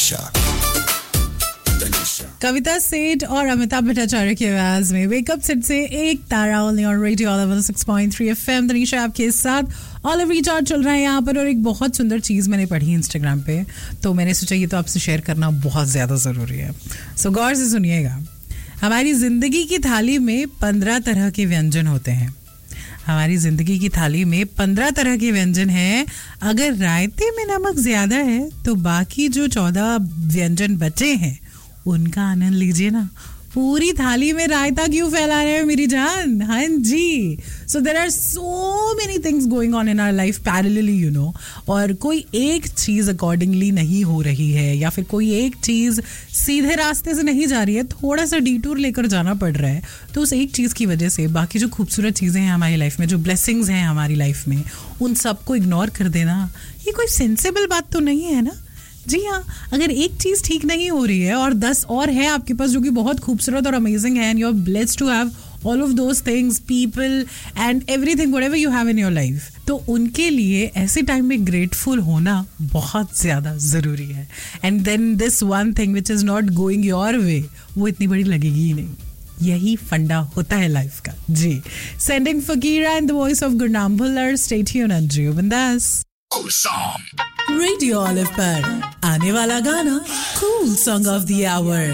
कविता सेठ और अमिताभ भट्टाचार्य की आवाज में वेकअप सेट से एक तारा only on radio all over 6.3 FM. Tanisha आपके साथ ऑल ओवर रिचार्ज चल रहा है यहाँ पर। और एक बहुत सुंदर चीज़ मैंने पढ़ी इंस्टाग्राम पे, तो मैंने सोचा ये तो आपसे शेयर करना बहुत ज़्यादा ज़रूरी है। सो गौर से सुनिएगा। हमारी ज़िंदगी की थाली में 15 तरह के व्यंजन होते हैं। हमारी ज़िंदगी की थाली में 15 तरह के व्यंजन हैं। अगर रायते में नमक ज़्यादा है तो बाकी जो 14 व्यंजन बचे हैं उनका आनंद लीजिए ना। पूरी थाली में रायता क्यों फैला रहे हैं मेरी जान? हाँ जी। So there are so many things going on in our life parallelly, you know. और कोई एक चीज़ अकॉर्डिंगली नहीं हो रही है या फिर कोई एक चीज़ सीधे रास्ते से नहीं जा रही है, थोड़ा सा डिटूर लेकर जाना पड़ रहा है, तो उस एक चीज़ की वजह से बाकी जो खूबसूरत चीज़ें हैं हमारी लाइफ में, जो ब्लेसिंग्स हैं हमारी लाइफ में, उन सबको इग्नोर कर देना ये कोई सेंसेबल बात तो नहीं है ना। जी हाँ, अगर एक चीज़ ठीक नहीं हो रही है और 10 और है आपके पास जो कि बहुत खूबसूरत और अमेजिंग है, and you are blessed to have all of those things, people and everything whatever you have in your life, तो उनके लिए ऐसे टाइम में ग्रेटफुल होना बहुत ज़्यादा ज़रूरी है। And then this one thing which is not going your way, वो इतनी बड़ी लगेगी ही नहीं। यही फंडा होता है लाइफ का। जी, sending Fakira and the voice of Gurnam Bhullar, stay tuned and जियो बिंदास। रेडियो ऑलिव पर आने वाला गाना cool song of the our.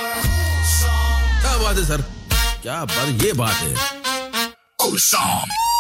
क्या बात है सर, क्या बात, ये बात है।